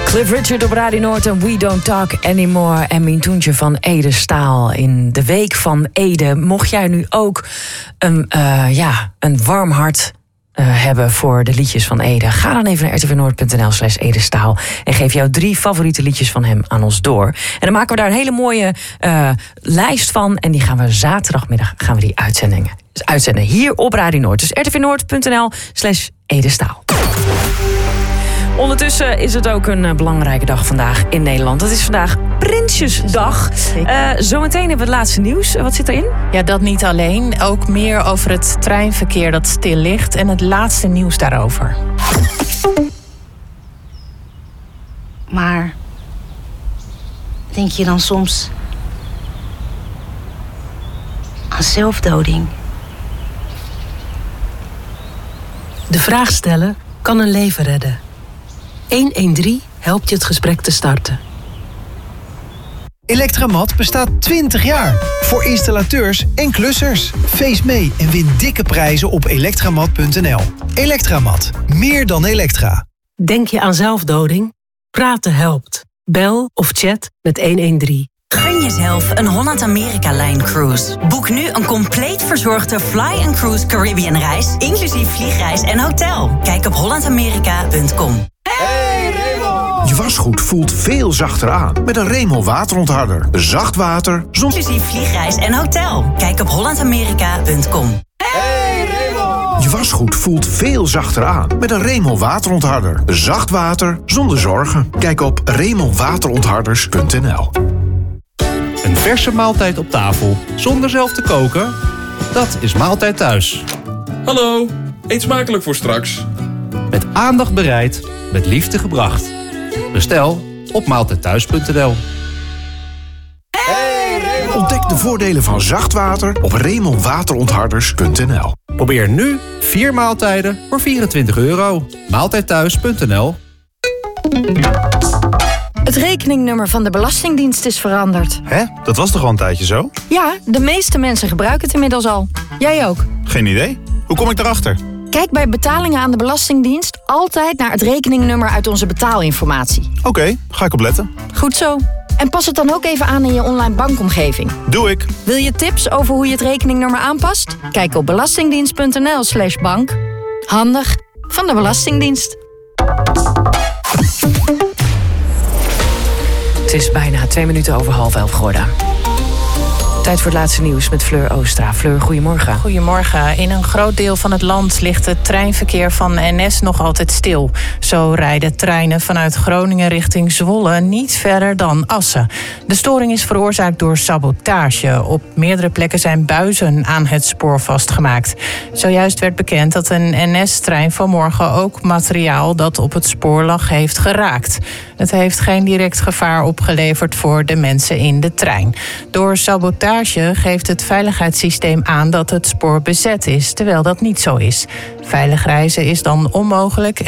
Cliff Richard op Radio Noord en We Don't Talk Anymore. En Mintoentje van Ede Staal in de Week van Ede. Mocht jij nu ook een warm hart hebben voor de liedjes van Ede, ga dan even naar rtvnoord.nl/Ede-Staal en geef jouw 3 favoriete liedjes van hem aan ons door. En dan maken we daar een hele mooie lijst van en die gaan we zaterdagmiddag uitzenden hier op Radio Noord. Dus rtvnoord.nl/Ede-Staal. Ondertussen is het ook een belangrijke dag vandaag in Nederland. Het is vandaag Prinsjesdag. Zometeen hebben we het laatste nieuws. Wat zit erin? Ja, dat niet alleen. Ook meer over het treinverkeer dat stil ligt en het laatste nieuws daarover. Maar denk je dan soms aan zelfdoding? De vraag stellen kan een leven redden. 113 helpt je het gesprek te starten. Electramat bestaat 20 jaar. Voor installateurs en klussers. Feest mee en win dikke prijzen op elektramat.nl. Electramat. Meer dan elektra. Denk je aan zelfdoding? Praten helpt. Bel of chat met 113. Gun jezelf een Holland-Amerika-lijn cruise. Boek nu een compleet verzorgde Fly & Cruise Caribbean reis, inclusief vliegreis en hotel. Kijk op hollandamerika.com. Hey Remo! Je wasgoed voelt veel zachter aan met een Remo waterontharder. Zacht water, inclusief vliegreis en hotel. Kijk op hollandamerika.com. Hey Remo! Je wasgoed voelt veel zachter aan met een Remo waterontharder. Zacht water zonder zorgen. Kijk op remowaterontharders.nl. Een verse maaltijd op tafel, zonder zelf te koken? Dat is Maaltijd Thuis. Hallo, eet smakelijk voor straks. Met aandacht bereid, met liefde gebracht. Bestel op maaltijdthuis.nl. Ontdek de voordelen van zacht water op remowaterontharders.nl. Probeer nu 4 maaltijden voor €24. Maaltijdthuis.nl. Het rekeningnummer van de Belastingdienst is veranderd. Hè? Dat was toch al een tijdje zo? Ja, de meeste mensen gebruiken het inmiddels al. Jij ook. Geen idee. Hoe kom ik daarachter? Kijk bij betalingen aan de Belastingdienst altijd naar het rekeningnummer uit onze betaalinformatie. Oké, ga ik opletten. Goed zo. En pas het dan ook even aan in je online bankomgeving. Doe ik. Wil je tips over hoe je het rekeningnummer aanpast? Kijk op belastingdienst.nl/bank. Handig van de Belastingdienst. Het is bijna 2 minuten over 10:30 geworden. Tijd voor het laatste nieuws met Fleur Oostra. Fleur, goedemorgen. Goedemorgen. In een groot deel van het land ligt het treinverkeer van NS nog altijd stil. Zo rijden treinen vanuit Groningen richting Zwolle niet verder dan Assen. De storing is veroorzaakt door sabotage. Op meerdere plekken zijn buizen aan het spoor vastgemaakt. Zojuist werd bekend dat een NS-trein vanmorgen ook materiaal dat op het spoor lag heeft geraakt. Het heeft geen direct gevaar opgeleverd voor de mensen in de trein. Door sabotage geeft het veiligheidssysteem aan dat het spoor bezet is, terwijl dat niet zo is. Veilig reizen is dan onmogelijk